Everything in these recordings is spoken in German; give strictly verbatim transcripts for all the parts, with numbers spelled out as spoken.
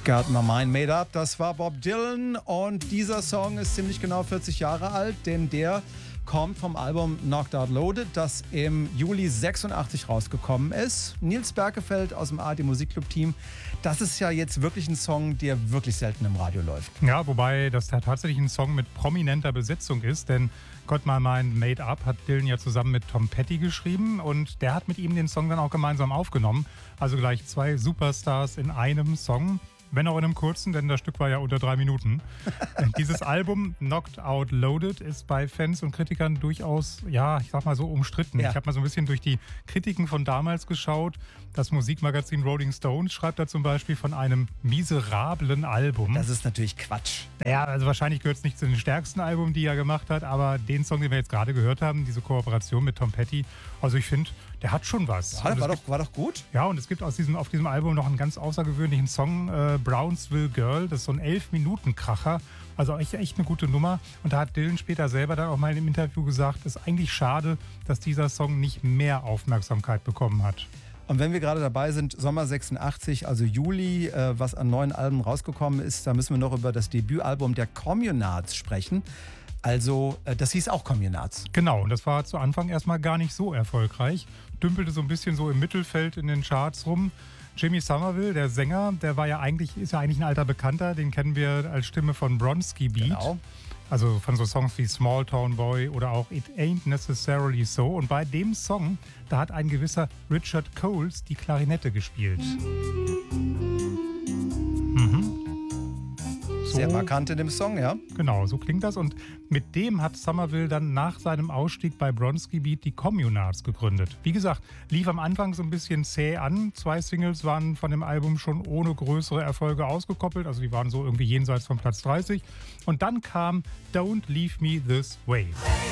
Got My Mind Made Up, das war Bob Dylan und dieser Song ist ziemlich genau vierzig Jahre alt, denn der kommt vom Album Knocked Out Loaded, das im Juli sechsundachtzig rausgekommen ist. Nils Berkefeld aus dem A R D Musikclub-Team, das ist ja jetzt wirklich ein Song, der wirklich selten im Radio läuft. Ja, wobei das tatsächlich ein Song mit prominenter Besetzung ist, denn Got My Mind Made Up hat Dylan ja zusammen mit Tom Petty geschrieben und der hat mit ihm den Song dann auch gemeinsam aufgenommen. Also gleich zwei Superstars in einem Song. Wenn auch in einem kurzen, denn das Stück war ja unter drei Minuten. Dieses Album Knocked Out Loaded ist bei Fans und Kritikern durchaus, ja, ich sag mal so umstritten. Ja. Ich habe mal so ein bisschen durch die Kritiken von damals geschaut. Das Musikmagazin Rolling Stone schreibt da zum Beispiel von einem miserablen Album. Das ist natürlich Quatsch. Ja, also wahrscheinlich gehört es nicht zu den stärksten Alben, die er gemacht hat, aber den Song, den wir jetzt gerade gehört haben, diese Kooperation mit Tom Petty, also ich finde, der hat schon was. Ja, war, doch, war doch gut. Ja, und es gibt aus diesem, auf diesem Album noch einen ganz außergewöhnlichen Song, äh, Brownsville Girl. Das ist so ein elf-Minuten-Kracher. Also echt, echt eine gute Nummer. Und da hat Dylan später selber dann auch mal im Interview gesagt, es ist eigentlich schade, dass dieser Song nicht mehr Aufmerksamkeit bekommen hat. Und wenn wir gerade dabei sind, Sommer sechsundachtzig, also Juli, äh, was an neuen Alben rausgekommen ist, da müssen wir noch über das Debütalbum der Communards sprechen. Also, äh, das hieß auch Communards. Genau, und das war zu Anfang erstmal gar nicht so erfolgreich. Dümpelte so ein bisschen so im Mittelfeld in den Charts rum. Jimmy Somerville, der Sänger, der war ja eigentlich, ist ja eigentlich ein alter Bekannter, den kennen wir als Stimme von Bronski Beat. Genau. Also von so Songs wie Small Town Boy oder auch It Ain't Necessarily So. Und bei dem Song, da hat ein gewisser Richard Coles die Klarinette gespielt. Mhm. So, sehr markant in dem Song, ja. Genau, so klingt das. Und mit dem hat Somerville dann nach seinem Ausstieg bei Bronski Beat die Communards gegründet. Wie gesagt, lief am Anfang so ein bisschen zäh an. Zwei Singles waren von dem Album schon ohne größere Erfolge ausgekoppelt. Also die waren so irgendwie jenseits von Platz dreißig. Und dann kam Don't Leave Me This Way.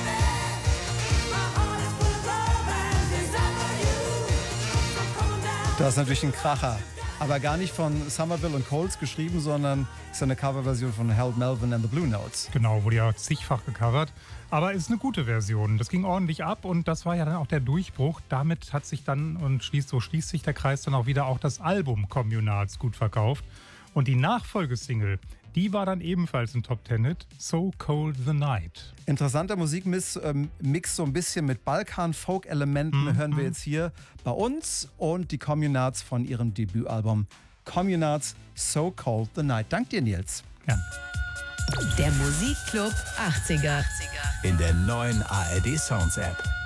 Das ist natürlich ein Kracher. Aber gar nicht von Somerville und Coles geschrieben, sondern ist eine Coverversion von Harold Melvin and the Blue Notes. Genau, wurde ja zigfach gecovert. Aber ist eine gute Version. Das ging ordentlich ab und das war ja dann auch der Durchbruch. Damit hat sich dann, und schließt, so schließt sich der Kreis dann auch wieder, auch das Album Communards gut verkauft. Und die Nachfolgesingle, die war dann ebenfalls ein Top-Ten-Hit, So Cold the Night. Interessanter Musikmix, ähm, Mix so ein bisschen mit Balkan-Folk-Elementen, Mhm. hören wir jetzt hier bei uns. Und die Communards von ihrem Debütalbum Communards, So Cold the Night. Dank dir, Nils. Ja. Der Musikclub achtziger. In der neuen A R D Sounds App.